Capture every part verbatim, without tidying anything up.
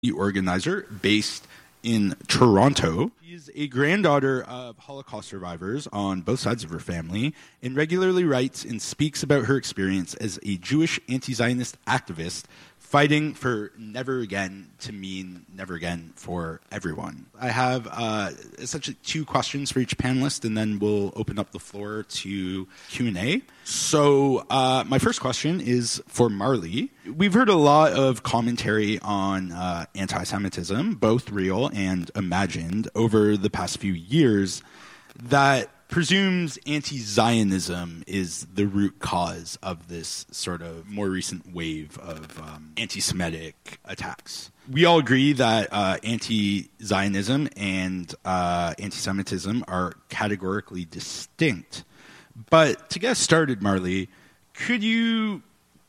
organizer based in Toronto. She's a granddaughter of Holocaust survivors on both sides of her family and regularly writes and speaks about her experience as a Jewish anti-Zionist activist fighting for never again to mean never again for everyone. I have uh, essentially two questions for each panelist, and then we'll open up the floor to Q and A. So uh, my first question is for Marley. We've heard a lot of commentary on uh, anti-Semitism, both real and imagined, over the past few years that presumes anti-Zionism is the root cause of this sort of more recent wave of um, anti-Semitic attacks. We all agree that uh, anti-Zionism and uh, anti-Semitism are categorically distinct. But to get started, Marley, could you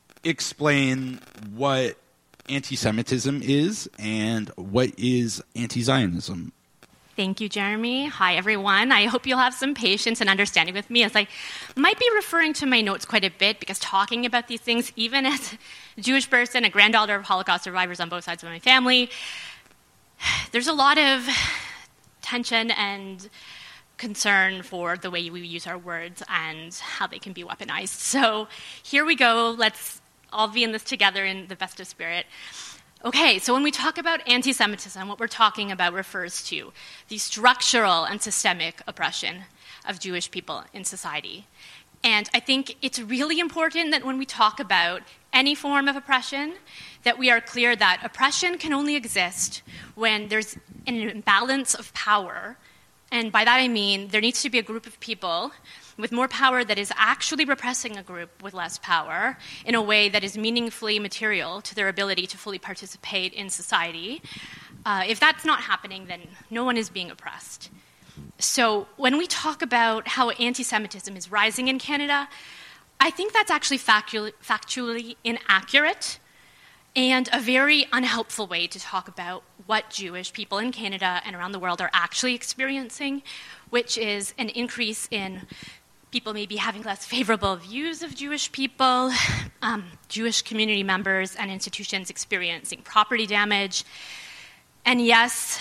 explain what anti-Semitism is and what is anti-Zionism? Thank you, Jeremy. Hi, everyone. I hope you'll have some patience and understanding with me as I might be referring to my notes quite a bit because talking about these things, even as a Jewish person, a granddaughter of Holocaust survivors on both sides of my family, there's a lot of tension and concern for the way we use our words and how they can be weaponized. So here we go. Let's all be in this together in the best of spirit. Okay, so when we talk about anti-Semitism, what we're talking about refers to the structural and systemic oppression of Jewish people in society. And I think it's really important that when we talk about any form of oppression, that we are clear that oppression can only exist when there's an imbalance of power. And by that I mean there needs to be a group of people with more power that is actually repressing a group with less power in a way that is meaningfully material to their ability to fully participate in society. Uh, if that's not happening, then no one is being oppressed. So when we talk about how anti-Semitism is rising in Canada, I think that's actually factually, factually inaccurate and a very unhelpful way to talk about what Jewish people in Canada and around the world are actually experiencing, which is an increase in people maybe having less favorable views of Jewish people, um, Jewish community members and institutions experiencing property damage, and yes,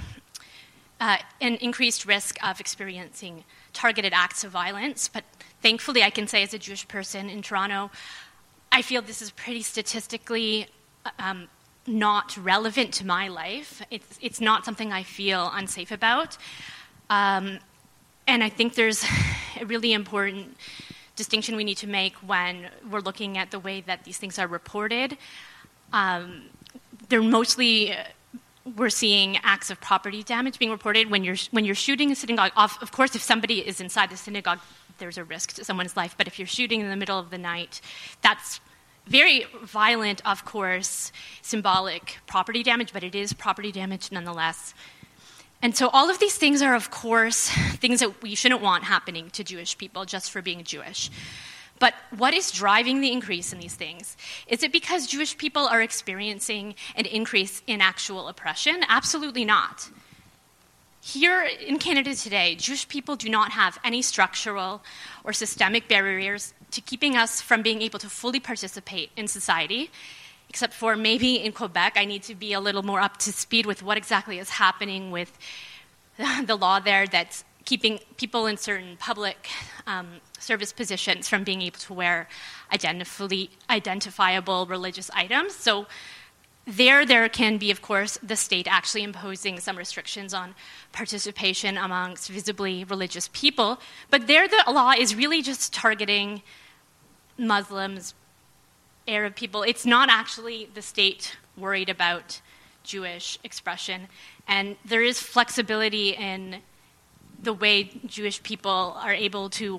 uh, an increased risk of experiencing targeted acts of violence. But thankfully, I can say as a Jewish person in Toronto, I feel this is pretty statistically um, not relevant to my life. It's, it's not something I feel unsafe about. Um, And I think there's a really important distinction we need to make when we're looking at the way that these things are reported. Um, they're mostly, uh, we're seeing acts of property damage being reported. When you're, when you're shooting a synagogue, off, of course, if somebody is inside the synagogue, there's a risk to someone's life. But if you're shooting in the middle of the night, that's very violent, of course, symbolic property damage, but it is property damage nonetheless. And so all of these things are, of course, things that we shouldn't want happening to Jewish people just for being Jewish. But what is driving the increase in these things? Is it because Jewish people are experiencing an increase in actual oppression? Absolutely not. Here in Canada today, Jewish people do not have any structural or systemic barriers to keeping us from being able to fully participate in society. Except for maybe in Quebec, I need to be a little more up to speed with what exactly is happening with the law there that's keeping people in certain public um, service positions from being able to wear identif- identifiable religious items. So there, there can be, of course, the state actually imposing some restrictions on participation amongst visibly religious people. But there, the law is really just targeting Muslims, Arab people. It's not actually the state worried about Jewish expression. And there is flexibility in the way Jewish people are able to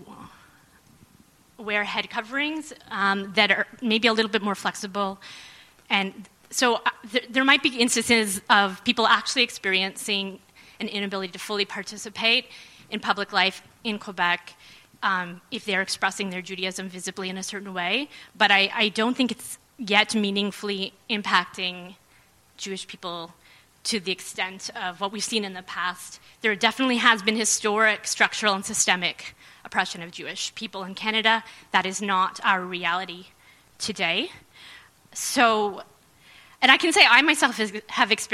wear head coverings um, that are maybe a little bit more flexible. And so uh, th- there might be instances of people actually experiencing an inability to fully participate in public life in Quebec Um, if they're expressing their Judaism visibly in a certain way. But I, I don't think it's yet meaningfully impacting Jewish people to the extent of what we've seen in the past. There definitely has been historic, structural, and systemic oppression of Jewish people in Canada. That is not our reality today. So And I can say I myself has, have experienced